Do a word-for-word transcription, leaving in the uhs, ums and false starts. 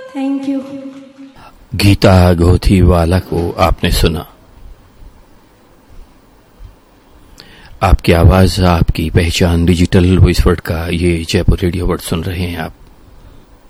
Thank you. Gita गोथीवाला को आपने सुना। आपकी आवाज, आपकी पहचान, डिजिटल वॉइस वर्ड का ये जयपुर रेडियो वर्ड सुन रहे हैं आप।